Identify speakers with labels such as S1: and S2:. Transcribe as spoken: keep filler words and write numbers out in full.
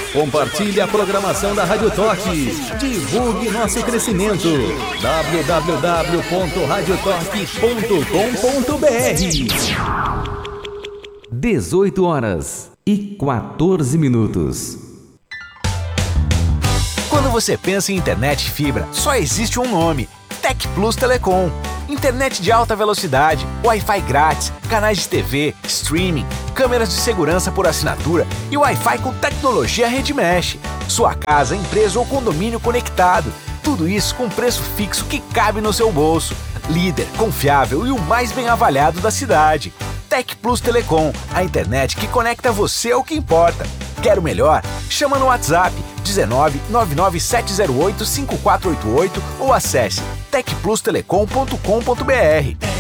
S1: Compartilhe a programação da Rádio Torque. Divulgue nosso crescimento. w w w ponto rádio torque ponto com ponto b r. dezoito horas e quatorze minutos.
S2: Quando você pensa em internet fibra, só existe um nome: Tec Plus Telecom. Internet de alta velocidade, Wi-Fi grátis, canais de T V, streaming, câmeras de segurança por assinatura e Wi-Fi com tecnologia Rede Mesh. Sua casa, empresa ou condomínio conectado. Tudo isso com preço fixo que cabe no seu bolso. Líder, confiável e o mais bem avaliado da cidade. Tec Plus Telecom, a internet que conecta você ao que importa. Quer o melhor? Chama no WhatsApp dezenove, nove nove sete zero oito, cinco quatro oito oito ou acesse tec plus telecom ponto com ponto b r.